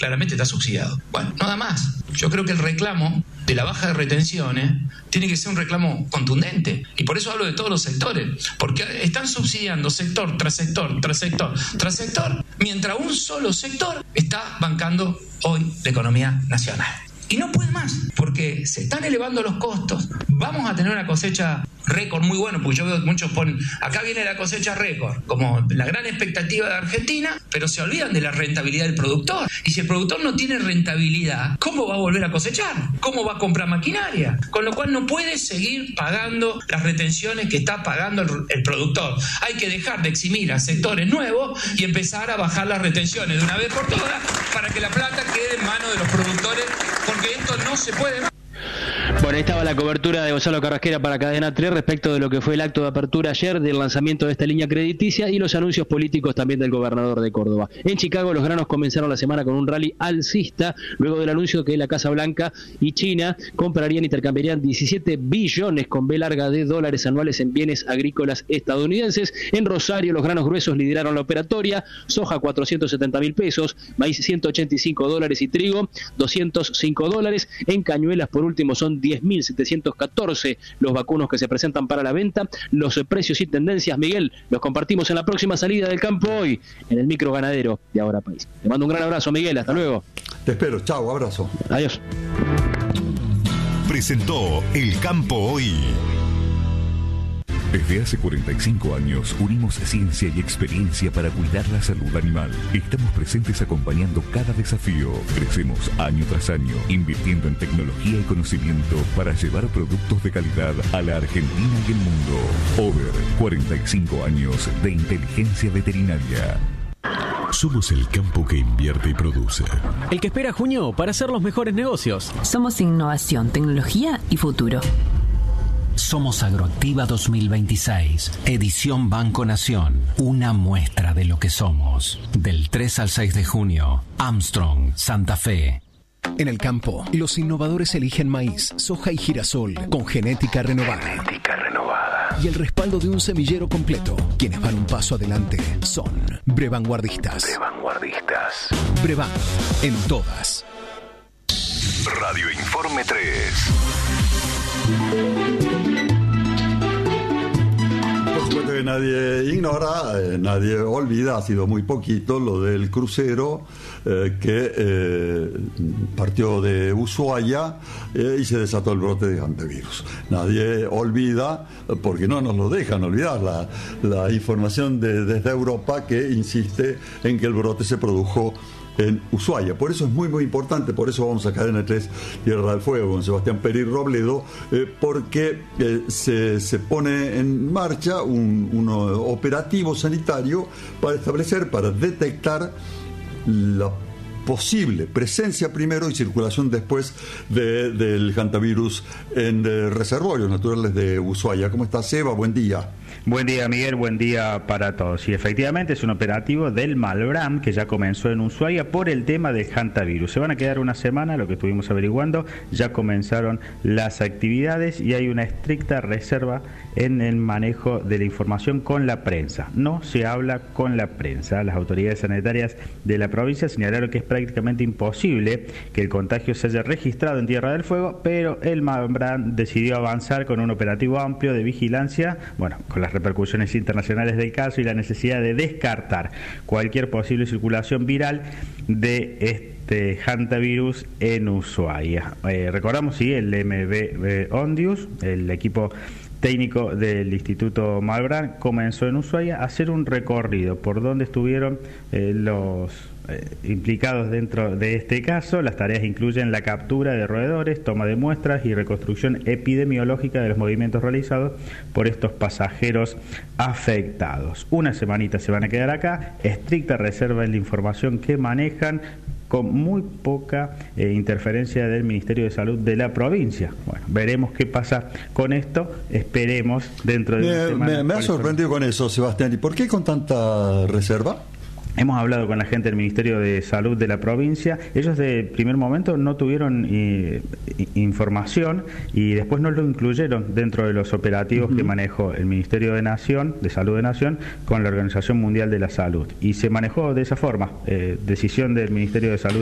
claramente está subsidiado. Bueno, nada más. Yo creo que el reclamo de la baja de retenciones tiene que ser un reclamo contundente. Y por eso hablo de todos los sectores. Porque están subsidiando sector tras sector, tras sector, tras sector, mientras un solo sector está bancando hoy la economía nacional. Y no puede más, porque se están elevando los costos. Vamos a tener una cosecha récord muy bueno, porque yo veo que muchos ponen, acá viene la cosecha récord, como la gran expectativa de Argentina, pero se olvidan de la rentabilidad del productor. Y si el productor no tiene rentabilidad, ¿cómo va a volver a cosechar? ¿Cómo va a comprar maquinaria? Con lo cual no puede seguir pagando las retenciones que está pagando el productor. Hay que dejar de eximir a sectores nuevos y empezar a bajar las retenciones de una vez por todas para que la plata quede en manos de los productores, porque esto no se puede más. Bueno, ahí estaba la cobertura de Gonzalo Carrasquera para Cadena 3 respecto de lo que fue el acto de apertura ayer del lanzamiento de esta línea crediticia y los anuncios políticos también del gobernador de Córdoba. En Chicago los granos comenzaron la semana con un rally alcista, luego del anuncio que la Casa Blanca y China comprarían e intercambiarían 17 billones con B larga de dólares anuales en bienes agrícolas estadounidenses. En Rosario los granos gruesos lideraron la operatoria, soja 470.000 pesos, maíz 185 dólares y trigo 205 dólares. En Cañuelas por último son 10.714 los vacunos que se presentan para la venta. Los precios y tendencias, Miguel, los compartimos en la próxima salida del campo hoy, en el micro ganadero de Ahora País. Te mando un gran abrazo, Miguel, hasta luego. Te espero, chao, abrazo. Adiós. Presentó El Campo Hoy. Desde hace 45 años unimos ciencia y experiencia para cuidar la salud animal. Estamos presentes acompañando cada desafío. Crecemos año tras año, invirtiendo en tecnología y conocimiento para llevar productos de calidad a la Argentina y el mundo. Over 45 años de inteligencia veterinaria. Somos el campo que invierte y produce. El que espera junio para hacer los mejores negocios. Somos innovación, tecnología y futuro. Somos Agroactiva 2026, edición Banco Nación, una muestra de lo que somos. Del 3 al 6 de junio, Armstrong, Santa Fe. En el campo, los innovadores eligen maíz, soja y girasol con genética renovada. Y el respaldo de un semillero completo. Quienes van un paso adelante son Brevanguardistas. Brevan, en todas. Radio Informe 3. Por supuesto que nadie ignora, nadie olvida, ha sido muy poquito lo del crucero que partió de Ushuaia y se desató el brote de hantavirus. Nadie olvida, porque no nos lo dejan olvidar, la información desde Europa que insiste en que el brote se produjo en Ushuaia. Por eso es muy muy importante, por eso vamos a Cadena 3 Tierra del Fuego con Sebastián Peri Robledo, porque se pone en marcha un operativo sanitario para establecer, para detectar la posible presencia primero y circulación después del hantavirus en reservorios naturales de Ushuaia. ¿Cómo está, Seba? Buen día. Buen día, Miguel, buen día para todos. Y efectivamente es un operativo del Malbrán que ya comenzó en Ushuaia por el tema del hantavirus. Se van a quedar una semana, lo que estuvimos averiguando, ya comenzaron las actividades y hay una estricta reserva en el manejo de la información con la prensa. No se habla con la prensa. Las autoridades sanitarias de la provincia señalaron que es prácticamente imposible que el contagio se haya registrado en Tierra del Fuego, pero el Malbrán decidió avanzar con un operativo amplio de vigilancia, bueno, con las repercusiones internacionales del caso y la necesidad de descartar cualquier posible circulación viral de este hantavirus en Ushuaia. Recordamos, sí, el MB Ondius, el equipo técnico del Instituto Malbrán, comenzó en Ushuaia a hacer un recorrido por donde estuvieron los implicados dentro de este caso. Las tareas incluyen la captura de roedores, toma de muestras y reconstrucción epidemiológica de los movimientos realizados por estos pasajeros afectados. Una semanita se van a quedar acá, estricta reserva en la información que manejan, con muy poca interferencia del Ministerio de Salud de la provincia. Bueno, veremos qué pasa con esto, esperemos dentro de una semana. Me ha sorprendido con eso, Sebastián. ¿Y por qué con tanta reserva? Hemos hablado con la gente del Ministerio de Salud de la provincia. Ellos de primer momento no tuvieron información y después no lo incluyeron dentro de los operativos que manejó el Ministerio de Salud de Nación con la Organización Mundial de la Salud. Y se manejó de esa forma, decisión del Ministerio de Salud